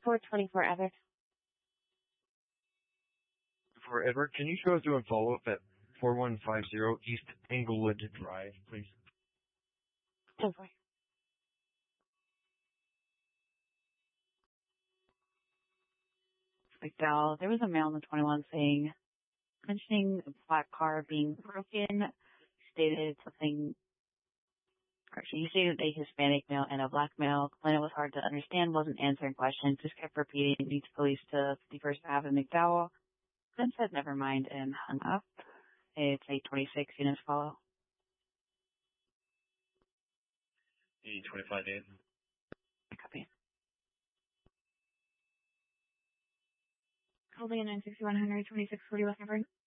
424 Everett. For Edward, can you show us doing follow-up at 4150 East Englewood Drive, please? Oh, boy. McDowell, there was a mail on the 21 saying, mentioning a black car being broken, stated something, actually, he stated a Hispanic male and a black male. Complainant was hard to understand, wasn't answering questions, just kept repeating, needs police to 51st Ave in McDowell. Then said never mind and hung up. It's 826 units follow. 825 days. Copy. Holding a 96100 2640 West Number.